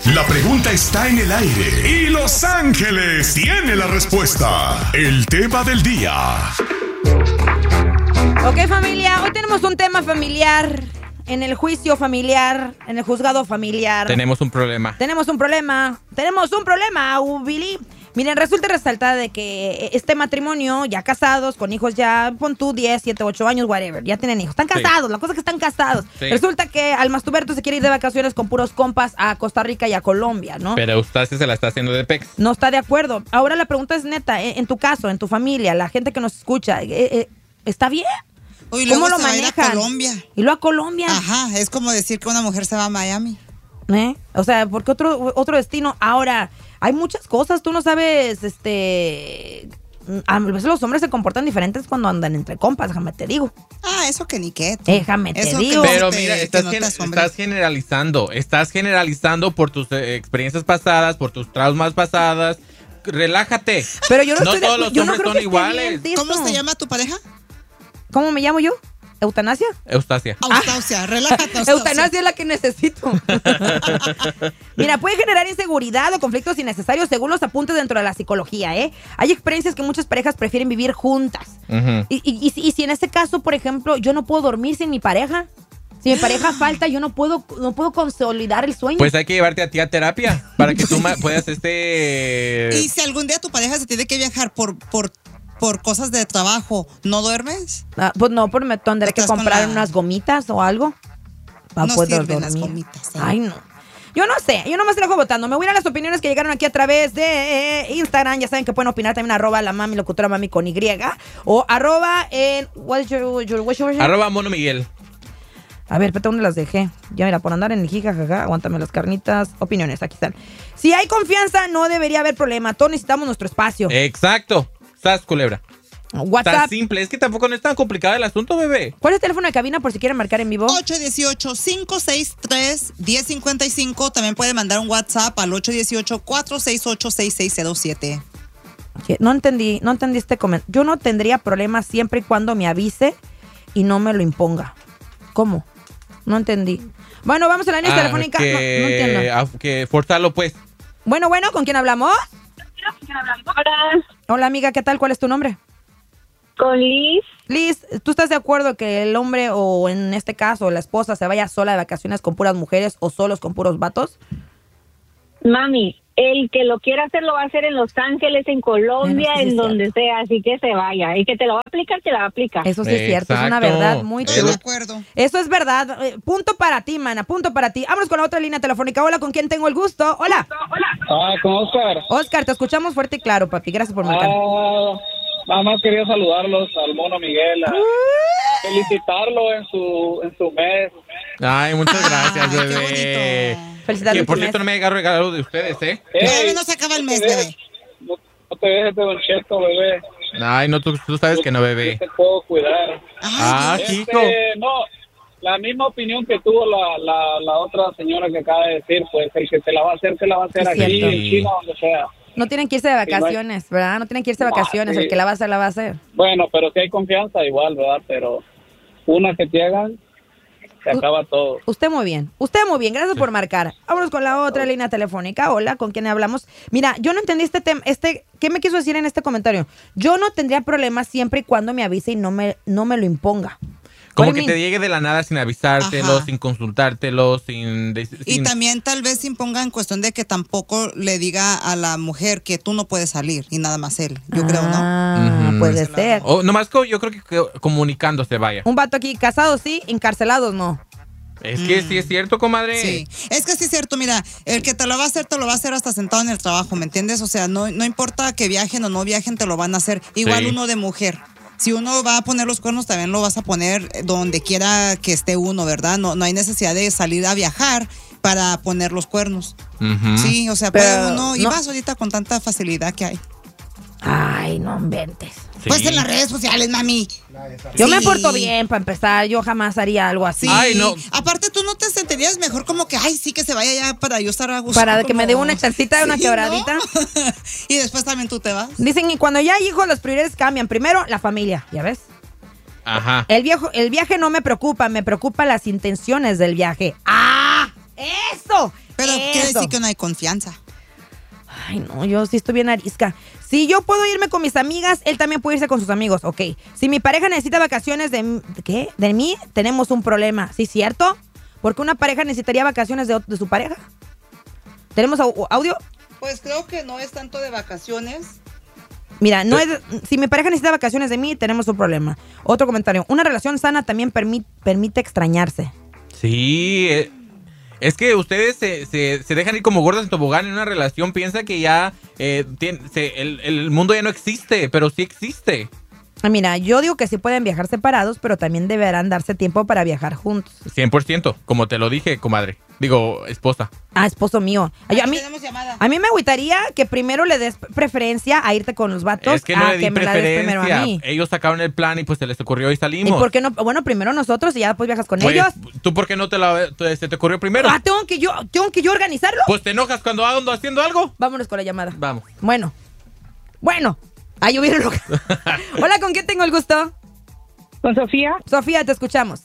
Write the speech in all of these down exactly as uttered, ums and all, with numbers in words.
La pregunta está en el aire y Los Ángeles tiene la respuesta. El tema del día. Ok, familia, hoy tenemos un tema familiar. En el juicio familiar, en el juzgado familiar. Tenemos un problema. Tenemos un problema. Tenemos un problema, Billy. Miren, resulta y resalta de que este matrimonio, ya casados, con hijos ya, pon tú diez, siete, ocho años, whatever, ya tienen hijos. Están casados, sí. La cosa es que están casados. Sí. Resulta que Almastuberto se quiere ir de vacaciones con puros compas a Costa Rica y a Colombia, ¿no? Pero Eustacia se la está haciendo de pex. No está de acuerdo. Ahora la pregunta es neta, en tu caso, en tu familia, la gente que nos escucha, ¿está bien? Uy, ¿Cómo luego lo se va a ir a manejan? Colombia. Y luego a Colombia. Ajá, es como decir que una mujer se va a Miami. ¿Eh? O sea, porque otro, otro destino. Ahora, hay muchas cosas, tú no sabes, este... A veces los hombres se comportan diferentes cuando andan entre compas, déjame te digo. Ah, eso que ni qué. Déjame te Eso digo. que Pero te, mira, que estás, no gen- te asombres. estás generalizando. Estás generalizando por tus eh, experiencias pasadas, por tus traumas pasadas. Relájate. Pero yo no, No estoy de- todos los yo no hombres creo son que esté iguales. bien ¿Cómo eso. se llama tu pareja? ¿Cómo me llamo yo? ¿Eutanasia? Eustacia. Austacia, relájate, Austacia. Eutanasia es la que necesito. Mira, puede generar inseguridad o conflictos innecesarios según los apuntes dentro de la psicología, ¿eh? Hay experiencias que muchas parejas prefieren vivir juntas. Uh-huh. Y, y, y, si- y si en este caso, por ejemplo, yo no puedo dormir sin mi pareja, si mi pareja falta, yo no puedo, no puedo consolidar el sueño. Pues hay que llevarte a ti a terapia para que tú ma- puedas este... Y si algún día tu pareja se tiene que viajar por, por, por cosas de trabajo, ¿no duermes? Ah, pues no, pues me tendré que Estás con comprar la- unas gomitas o algo para No poder sirven las dormir. gomitas, ¿eh? Ay, no. Yo no sé, yo nomás te dejo votando. Me voy a ir a las opiniones que llegaron aquí a través de eh, Instagram. Ya saben que pueden opinar también arroba la mami locutora mami con Y o arroba en what is your, your, what's your- Arroba Mono Miguel. A ver, espérate, ¿dónde las dejé? Ya mira, por andar en el jijajaja, aguántame las carnitas. Opiniones, aquí están. Si hay confianza, no debería haber problema. Todos necesitamos nuestro espacio. Exacto. Sas, culebra. Tan WhatsApp. simple. Es que tampoco no es tan complicado el asunto, bebé. ¿Cuál es el teléfono de cabina por si quieren marcar en vivo? ocho uno ocho, cinco seis tres, uno cero cinco cinco. También puede mandar un WhatsApp al ocho uno ocho, cuatro seis ocho, seis seis cero siete. Que No entendí, no entendí este comentario. Yo no tendría problema siempre y cuando me avise y no me lo imponga. ¿Cómo? No entendí. Bueno, vamos a la línea Ah, telefónica. que, No, no entiendo. ah, que forzarlo, pues. Bueno, bueno, ¿con quién hablamos? Hola, Hola, amiga, ¿qué tal? ¿Cuál es tu nombre? con Liz. Liz, ¿tú estás de acuerdo que el hombre o en este caso la esposa se vaya sola de vacaciones con puras mujeres o solos con puros vatos? Mami, el que lo quiera hacer lo va a hacer en Los Ángeles, en Colombia, Bueno, sí, en es donde sea, así que se vaya. Y que te lo va a aplicar, te la va a aplicar. Eso sí es cierto, es una Exacto. verdad muy Estoy de true. acuerdo. Eso es verdad. Eh, punto para ti, mana, punto para ti. Vámonos con la otra línea telefónica. Hola, ¿con quién tengo el gusto? Hola. Ah, con Oscar. Oscar, te escuchamos fuerte y claro, papi. Gracias por marcar. Ah, nada más quería saludarlos al Mono Miguel, a felicitarlo en su en su mes. Ay, muchas gracias, Ay, qué bebé. bonito. Felicidades, Que por Luis cierto no Jiménez. me llega regalo de ustedes, ¿eh? Todavía no se acaba el mes, no te bebé. dejes- No, no te dejes de Don Cheto, bebé. Ay, no, tú, tú sabes que no, Yo bebé. te puedo cuidar. Ah, Ay, chico. Este, no, la misma opinión que tuvo la, la, la otra señora que acaba de decir, pues el que te la va a hacer, te la va a hacer Es aquí, cierto. en China, donde sea. No tienen que irse de vacaciones, ¿verdad? No tienen que irse de No, vacaciones. sí. El que la va a hacer, la va a hacer. Bueno, pero si hay confianza, igual, ¿verdad? Pero una que te hagan, se acaba todo. Usted muy bien. Usted muy bien. Gracias por marcar. Vámonos con la otra línea telefónica. Hola, ¿con quién hablamos? Mira, yo no entendí este tema. Este, ¿qué me quiso decir en este comentario? Yo no tendría problema siempre y cuando me avise y no me, no me lo imponga. Como What do que you te mean? llegue de la nada sin avisártelo, Ajá. sin consultártelo, sin... de- Y sin- también tal vez imponga en cuestión de que tampoco le diga a la mujer que tú no puedes salir y nada más él. Yo creo, ¿no? Ah, Ujú. puede Ese lado. ser. O nomás co- yo creo que que comunicándose, vaya. Un vato aquí, casados sí, encarcelados no. Es que sí es cierto, comadre. Sí, es que sí es cierto, mira, el que te lo va a hacer, te lo va a hacer hasta sentado en el trabajo, ¿me entiendes? O sea, no, no importa que viajen o no viajen, te lo van a hacer. Igual Sí. uno de mujer. Si uno va a poner los cuernos, también lo vas a poner donde quiera que esté uno, ¿verdad? No, no hay necesidad de salir a viajar para poner los cuernos. Ujú. Sí, o sea, Pero puede uno, y no- más ahorita con tanta facilidad que hay. Ay, no inventes. Sí. Pues en las redes sociales, mami. Yo me Sí. porto bien para empezar. Yo jamás haría algo así. Sí. Ay, no. Aparte, tú no te sentirías mejor como que, ay, sí, que se vaya ya para yo estar a gusto. Para que como- me dé una chancita de una Sí, quebradita. ¿no? Y después también tú te vas. Dicen que cuando ya hay hijos, las prioridades cambian. Primero, la familia, ¿ya ves? Ajá. El, viejo, el viaje no me preocupa, me preocupa las intenciones del viaje. ¡Ah! ¡Eso! Pero Pero Eso. quiere decir que no hay confianza. Ay, no, yo sí estoy bien arisca. Si yo puedo irme con mis amigas, él también puede irse con sus amigos, ok. Si mi pareja necesita vacaciones de, ¿qué? de mí, tenemos un problema, ¿sí cierto? Porque una pareja necesitaría vacaciones de, de su pareja. ¿Tenemos au- audio? Pues creo que no es tanto de vacaciones. Mira, no es, si mi pareja necesita vacaciones de mí, tenemos un problema. Otro comentario. Una relación sana también permi- permite extrañarse. Sí, eh, es que ustedes se, se, se dejan ir como gordas en tobogán en una relación. Piensa que ya eh, tiene, se, el, el mundo ya no existe, pero sí existe. Ah, mira, yo digo que sí pueden viajar separados, pero también deberán darse tiempo para viajar juntos. cien por ciento, como te lo dije, comadre. Digo, esposa. Ah, esposo mío. Ay, a, Aquí mí, tenemos llamada. a mí me agüitaría que primero le des preferencia a irte con los vatos Es que no a le di que me la des primero a preferencia. mí. Ellos sacaron el plan y pues se les ocurrió y ¿Y salimos. por qué no? Bueno, primero nosotros y ya después viajas con Pues, ellos. ¿tú por qué no te la, te- se te ocurrió primero? Ah, tengo que yo, tengo que yo organizarlo. Pues te enojas cuando ando haciendo algo. Vámonos con la llamada. Vamos. Bueno. Bueno. Ay, yo vieron loca. Hola, ¿con quién tengo el gusto? Con Sofía. Sofía, te escuchamos.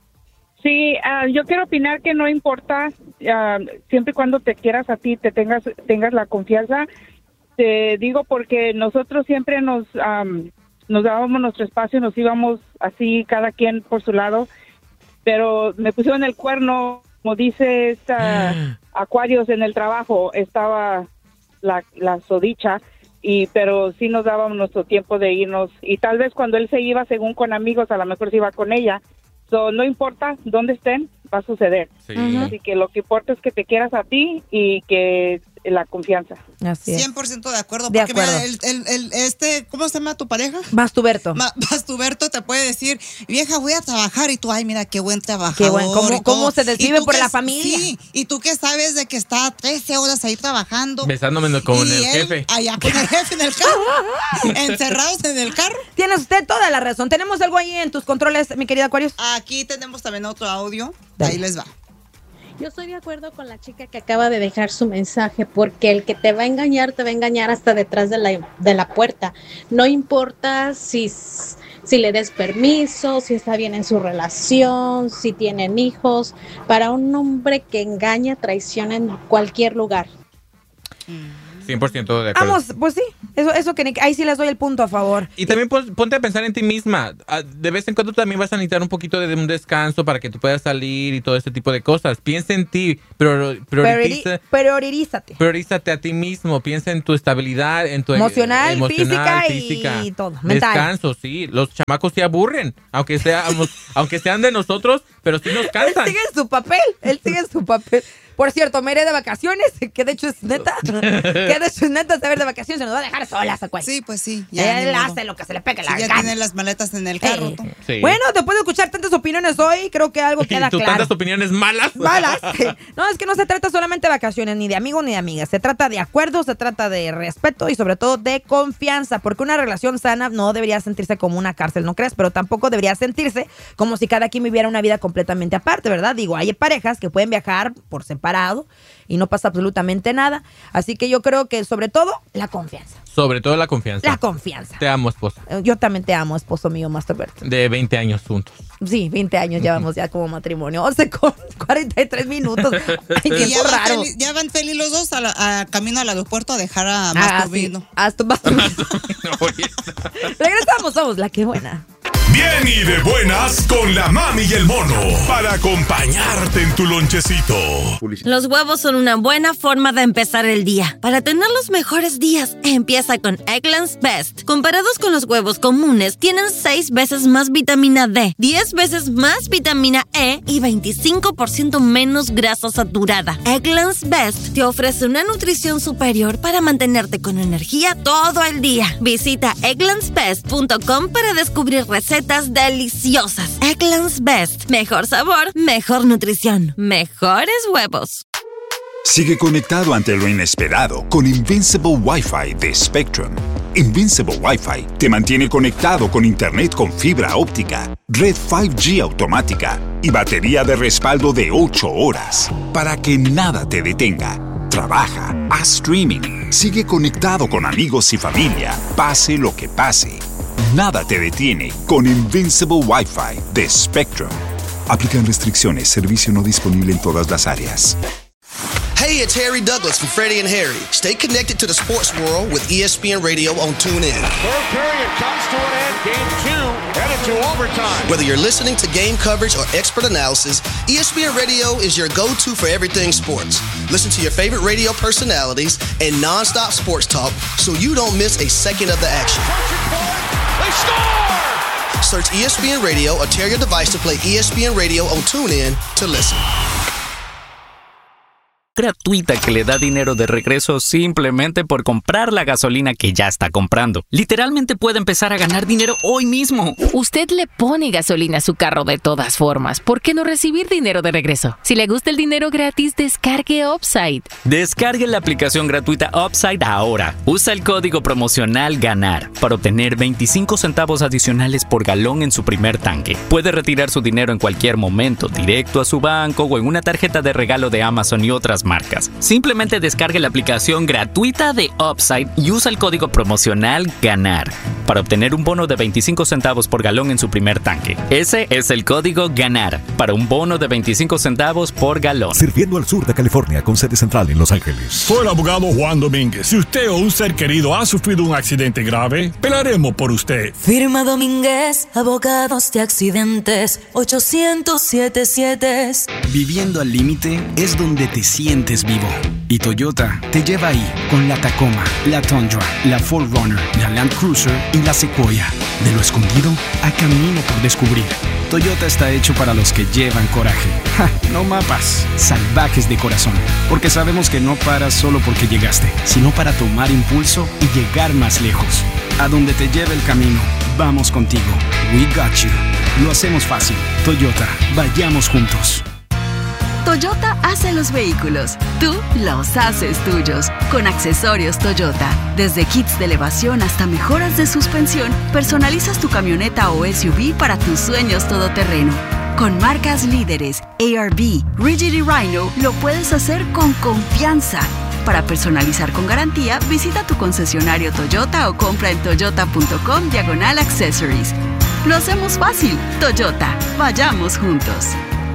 Sí, ah, yo quiero opinar que no importa, ah, siempre y cuando te quieras a ti, te tengas tengas la confianza. Te digo porque nosotros siempre nos am, nos dábamos nuestro espacio, nos íbamos así cada quien por su lado, pero me pusieron el cuerno, como dice esta Acuarios en el trabajo, estaba la, la sodicha. Y pero sí nos dábamos nuestro tiempo de irnos y tal vez cuando él se iba según con amigos a lo mejor se iba con ella. So, no importa dónde estén, va a suceder. Sí. Así que lo que importa es que te quieras a ti y que la confianza. Así es. cien por ciento de acuerdo. De Porque acuerdo. mira, el, el, el- este, ¿cómo se llama tu pareja? Mastuberto. Ma- Bastuberto te puede decir, vieja, voy a trabajar, y tú, ay, mira, qué buen trabajador. Qué buen- cómo- y todo. cómo se desvive Y tú por que- la familia. Sí, y tú que sabes de que está trece horas ahí trabajando. Besándome con Y el él jefe. Allá con el jefe en el carro, encerrados en el carro. Tienes usted toda la razón. Tenemos algo ahí en tus controles, mi querida Acuarios. Aquí tenemos también otro audio, Dale. ahí les va. Yo estoy de acuerdo con la chica que acaba de dejar su mensaje, porque el que te va a engañar, te va a engañar hasta detrás de la, de la puerta. No importa si, si le des permiso, si está bien en su relación, si tienen hijos. Para un hombre que engaña, traiciona en cualquier lugar. cien por ciento de acuerdo. Vamos, pues sí. Eso, eso que ni- ahí sí les doy el punto a favor. Y también pon- ponte a pensar en ti misma. Ah, De vez en cuando también vas a necesitar un poquito de un descanso para que tú puedas salir y todo ese tipo de cosas. Piensa en ti, prior- prioriza, Priori- Priorízate. priorízate a ti mismo. Piensa en tu estabilidad, en tu eh, Emocional, física y todo, mental. Descanso, sí. Los chamacos se aburren, aunque seamos, aunque sean de nosotros, pero sí nos Él cansan. sigue en su papel. Él sigue en su papel. Por cierto, me iré de vacaciones, que de hecho es neta. Que de hecho es neta saber de vacaciones. Se nos va a dejar solas, Acuarios. Sí, pues sí. Ya, Él ni modo. hace lo que se le pegue Sí, la ya gana. tiene las maletas en el carro. Eh. tú. Sí. Bueno, después de escuchar tantas opiniones hoy, creo que algo y queda tú claro. tantas opiniones malas. Malas. No, es que no se trata solamente de vacaciones, ni de amigos ni de amigas. Se trata de acuerdos, se trata de respeto y sobre todo de confianza. Porque una relación sana no debería sentirse como una cárcel, ¿no crees? Pero tampoco debería sentirse como si cada quien viviera una vida completamente aparte, ¿verdad? Digo, hay parejas que pueden viajar por separado y no pasa absolutamente nada. Así que yo creo que sobre todo la confianza. Sobre todo la confianza. La confianza. Te amo, esposa. Yo también te amo, esposo mío, Masterberto. De veinte años juntos. Sí, veinte años llevamos ya como matrimonio. once con cuarenta y tres minutos. Ay, Y ya tiempo van, raro. feliz, ya van feliz los dos a la- a camino al aeropuerto a dejar a Ah, Masturbino. sí. Hasta Masturbino. Oye, Regresamos, somos la que buena. Bien y de buenas con la mami y el mono para acompañarte en tu lonchecito. Los huevos son una buena forma de empezar el día. Para tener los mejores días, empieza con Eggland's Best. Comparados con los huevos comunes, tienen seis veces más vitamina D, diez veces más vitamina E y veinticinco por ciento menos grasa saturada. Eggland's Best te ofrece una nutrición superior para mantenerte con energía todo el día. Visita egglands best punto com para descubrir recetas deliciosas. Eggland's Best. Mejor sabor, mejor nutrición, mejores huevos. Sigue conectado ante lo inesperado con Invincible Wi-Fi de Spectrum. Invincible Wi-Fi te mantiene conectado con internet con fibra óptica, red cinco G automática y batería de respaldo de ocho horas para que nada te detenga. Trabaja, haz streaming, sigue conectado con amigos y familia, pase lo que pase. Nada te detiene con Invincible Wi-Fi de Spectrum. Aplican restricciones, servicio no disponible en todas las áreas. Hey, it's Harry Douglas from Freddie and Harry. Stay connected to the sports world with E S P N Radio on TuneIn. Third period comes to an end. Game two headed to overtime. Whether you're listening to game coverage or expert analysis, E S P N Radio is your go-to for everything sports. Listen to your favorite radio personalities and non-stop sports talk so you don't miss a second of the action. They score! Search E S P N Radio or tell your device to play E S P N Radio on TuneIn to listen. Gratuita que le da dinero de regreso simplemente por comprar la gasolina que ya está comprando. Literalmente puede empezar a ganar dinero hoy mismo. Usted le pone gasolina a su carro de todas formas. ¿Por qué no recibir dinero de regreso? Si le gusta el dinero gratis, descargue Upside. Descargue la aplicación gratuita Upside ahora. Usa el código promocional GANAR para obtener veinticinco centavos adicionales por galón en su primer tanque. Puede retirar su dinero en cualquier momento, directo a su banco o en una tarjeta de regalo de Amazon y otras marcas. Simplemente descargue la aplicación gratuita de Upside y usa el código promocional GANAR para obtener un bono de veinticinco centavos por galón en su primer tanque. Ese es el código GANAR para un bono de veinticinco centavos por galón. Sirviendo al sur de California con sede central en Los Ángeles. Soy el abogado Juan Domínguez. Si usted o un ser querido ha sufrido un accidente grave, pelaremos por usted. Firma Domínguez, abogados de accidentes, ochocientos setenta y siete. Viviendo al límite es donde te sientes vivo. Y Toyota te lleva ahí con la Tacoma, la Tundra, la cuatro runner, la Land Cruiser y la Sequoia. De lo escondido a camino por descubrir. Toyota está hecho para los que llevan coraje. Ja, no mapas, salvajes de corazón. Porque sabemos que no paras solo porque llegaste, sino para tomar impulso y llegar más lejos. A donde te lleve el camino, vamos contigo. We got you. Lo hacemos fácil. Toyota, vayamos juntos. Toyota hace los vehículos, tú los haces tuyos. Con accesorios Toyota, desde kits de elevación hasta mejoras de suspensión, personalizas tu camioneta o S U V para tus sueños todoterreno. Con marcas líderes, A R B, Rigid y Rhino, lo puedes hacer con confianza. Para personalizar con garantía, visita tu concesionario Toyota o compra en toyota.com diagonal accessories. Lo hacemos fácil. Toyota, vayamos juntos.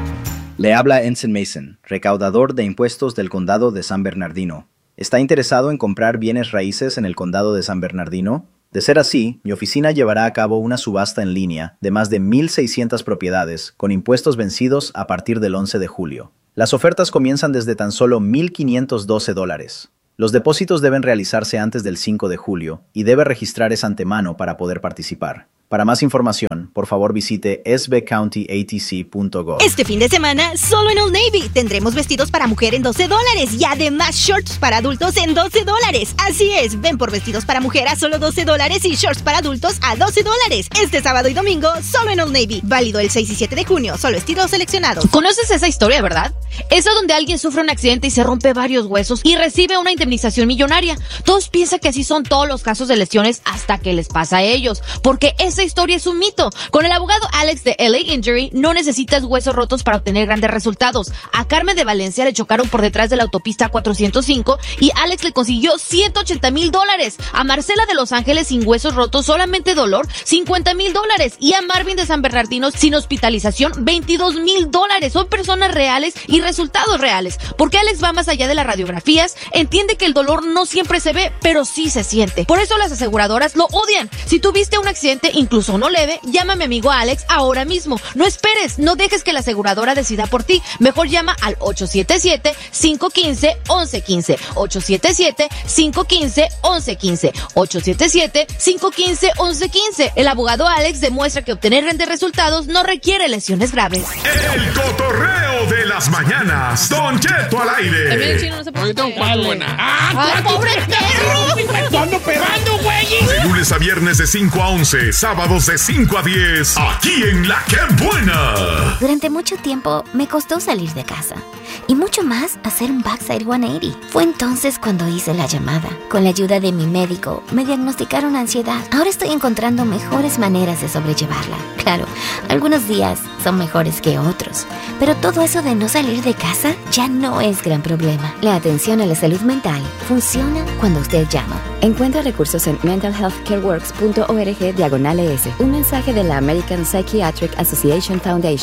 Le habla Ensign Mason, recaudador de impuestos del Condado de San Bernardino. ¿Está interesado en comprar bienes raíces en el Condado de San Bernardino? De ser así, mi oficina llevará a cabo una subasta en línea de más de mil seiscientas propiedades con impuestos vencidos a partir del once de julio. Las ofertas comienzan desde tan solo mil quinientos doce dólares. Los depósitos deben realizarse antes del cinco de julio y debe registrar esa antemano para poder participar. Para más información, por favor visite s b county a t c punto gov. Este fin de semana, solo en Old Navy, tendremos vestidos para mujer en doce dólares y además shorts para adultos en doce dólares. Así es, ven por vestidos para mujer a solo doce dólares y shorts para adultos a doce dólares. Este sábado y domingo, solo en Old Navy. Válido el seis y siete de junio, solo estilos seleccionados. ¿Conoces esa historia, verdad? Esa donde alguien sufre un accidente y se rompe varios huesos y recibe una indemnización millonaria. Todos piensan que así son todos los casos de lesiones hasta que les pasa a ellos, porque esa historia es un mito. Con el abogado Alex de L A Injury no necesitas huesos rotos para obtener grandes resultados. A Carmen de Valencia le chocaron por detrás de la autopista cuatrocientos cinco y Alex le consiguió ciento ochenta mil dólares. A Marcela de Los Ángeles sin huesos rotos, solamente dolor, cincuenta mil dólares. Y a Marvin de San Bernardino sin hospitalización, veintidós mil dólares. Son personas reales y resultados reales. Porque Alex va más allá de las radiografías, entiende que el dolor no siempre se ve, pero sí se siente. Por eso las aseguradoras lo odian. Si tuviste un accidente, incluso no leve, llama a mi amigo Alex ahora mismo. No esperes, no dejes que la aseguradora decida por ti. Mejor llama al ocho siete siete, cinco uno cinco, once uno cinco. ocho siete siete, cinco uno cinco, once uno cinco. ocho siete siete, cinco uno cinco, once uno cinco. El abogado Alex demuestra que obtener grandes resultados no requiere lesiones graves. El cotorreo de las mañanas. Don Cheto al aire. Ahorita un cuadro buena. ¡Ah, pobre perro! ¡Ando perrando, güey! De lunes a viernes de cinco a once, sábados de cinco a diez, aquí en La Que Buena. Durante mucho tiempo me costó salir de casa y mucho más hacer un backside ciento ochenta. Fue entonces cuando hice la llamada. Con la ayuda de mi médico me diagnosticaron ansiedad. Ahora estoy encontrando mejores maneras de sobrellevarla. Claro, algunos días son mejores que otros, pero todo eso de no salir de casa ya no es gran problema. La atención a la salud mental funciona cuando usted llama. Encuentra recursos en mental health care works punto org diagonal es. Un mensaje de la American Psychiatric Association Foundation.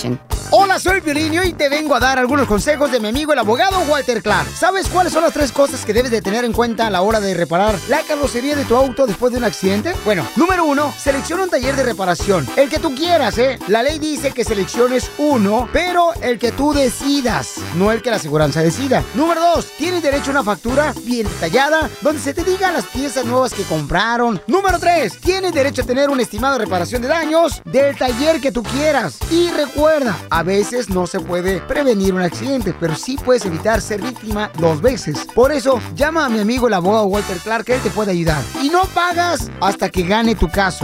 Hola, soy Piolín y hoy te vengo a dar algunos consejos de mi amigo el abogado Walter Clark. ¿Sabes cuáles son las tres cosas que debes de tener en cuenta a la hora de reparar la carrocería de tu auto después de un accidente? Bueno, número uno, selecciona un taller de reparación. El que tú quieras, ¿eh? La ley dice que selecciones uno, pero el que tú decidas, no el que la aseguranza decida. Número dos, tienes derecho a una factura bien detallada, donde se te digan las piezas nuevas que compraron. Número tres, tienes derecho a tener un estimado de reparación de daños del taller que tú quieras. Y recuerda, a veces no se puede prevenir un accidente, pero sí puedes evitar ser víctima dos veces. Por eso, llama a mi amigo el abogado Walter Clark, que él te puede ayudar. Y no pagas hasta que gane tu caso.